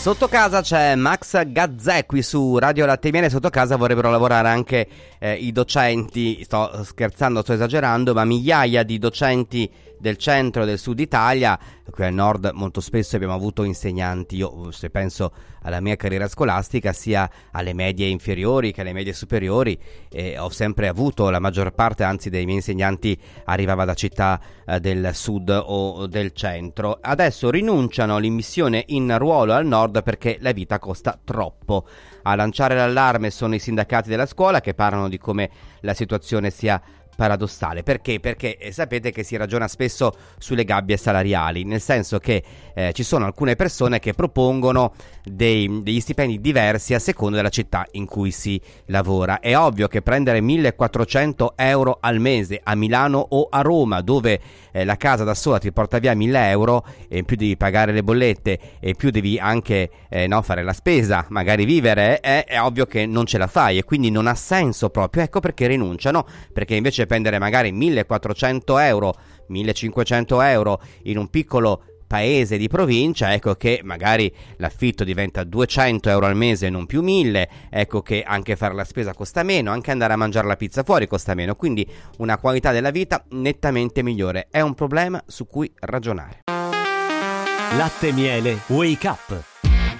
Sotto casa c'è Max Gazzè qui su Radio Latte e Miele. Sotto casa vorrebbero lavorare anche i docenti, sto scherzando, sto esagerando, ma migliaia di docenti del centro e del sud Italia. Qui al nord molto spesso abbiamo avuto insegnanti, io se penso alla mia carriera scolastica, sia alle medie inferiori che alle medie superiori, ho sempre avuto, la maggior parte anzi dei miei insegnanti arrivava da città del sud o del centro. Adesso rinunciano all'immissione in ruolo al nord perché la vita costa troppo. A lanciare l'allarme sono i sindacati della scuola, che parlano di come la situazione sia paradossale. Perché? Perché sapete che si ragiona spesso sulle gabbie salariali, nel senso che ci sono alcune persone che propongono degli stipendi diversi a seconda della città in cui si lavora. È ovvio che prendere 1.400 euro al mese a Milano o a Roma, dove la casa da sola ti porta via 1.000 euro, e in più devi pagare le bollette e in più devi anche fare la spesa, magari vivere, è ovvio che non ce la fai, e quindi non ha senso proprio. Ecco perché rinunciano, perché invece spendere magari 1.400 euro, 1.500 euro in un piccolo paese di provincia, ecco che magari l'affitto diventa 200 euro al mese e non più 1.000, ecco che anche fare la spesa costa meno, anche andare a mangiare la pizza fuori costa meno, quindi una qualità della vita nettamente migliore. È un problema su cui ragionare. Latte e Miele Wake Up.